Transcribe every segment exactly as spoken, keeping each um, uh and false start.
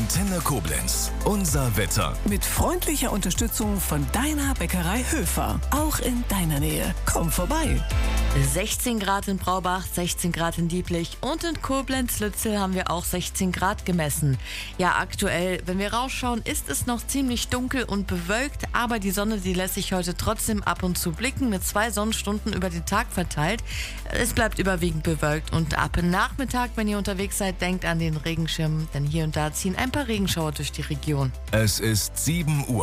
Antenne Koblenz. Unser Wetter. Mit freundlicher Unterstützung von deiner Bäckerei Höfer. Auch in deiner Nähe. Komm vorbei. sechzehn Grad in Braubach, sechzehn Grad in Dieblich und in Koblenz-Lützel haben wir auch sechzehn Grad gemessen. Ja, aktuell, wenn wir rausschauen, ist es noch ziemlich dunkel und bewölkt, aber die Sonne, die lässt sich heute trotzdem ab und zu blicken, mit zwei Sonnenstunden über den Tag verteilt. Es bleibt überwiegend bewölkt und ab Nachmittag, wenn ihr unterwegs seid, denkt an den Regenschirm, denn hier und da ziehen ein paar Regenschauer durch die Region. Es ist sieben Uhr.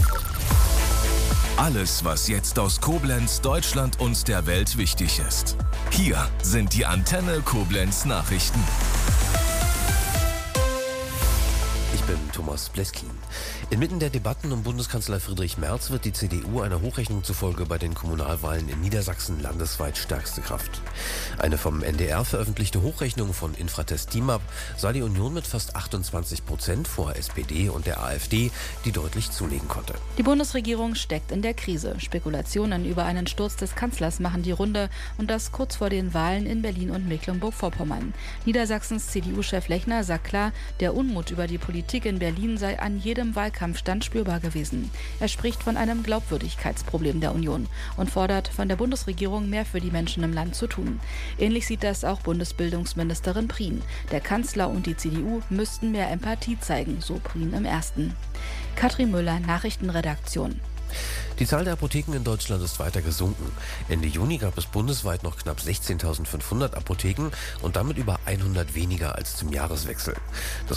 Alles, was jetzt aus Koblenz, Deutschland und der Welt wichtig ist. Hier sind die Antenne Koblenz Nachrichten. Ich bin Thomas Bleskin. Inmitten der Debatten um Bundeskanzler Friedrich Merz wird die C D U einer Hochrechnung zufolge bei den Kommunalwahlen in Niedersachsen landesweit stärkste Kraft. Eine vom N D R veröffentlichte Hochrechnung von Infratest DIMAP sah die Union mit fast achtundzwanzig Prozent vor S P D und der AfD, die deutlich zulegen konnte. Die Bundesregierung steckt in der Krise. Spekulationen über einen Sturz des Kanzlers machen die Runde und das kurz vor den Wahlen in Berlin und Mecklenburg-Vorpommern. Niedersachsens C D U-Chef Lechner sagt klar, der Unmut über die Politik in Berlin sei an jedem Wahlkampfstand spürbar gewesen. Er spricht von einem Glaubwürdigkeitsproblem der Union und fordert von der Bundesregierung mehr für die Menschen im Land zu tun. Ähnlich sieht das auch Bundesbildungsministerin Prien. Der Kanzler und die C D U müssten mehr Empathie zeigen, so Prien im Ersten. Katrin Müller, Nachrichtenredaktion. Die Zahl der Apotheken in Deutschland ist weiter gesunken. Ende Juni gab es bundesweit noch knapp sechzehntausendfünfhundert Apotheken und damit über hundert weniger als zum Jahreswechsel. Das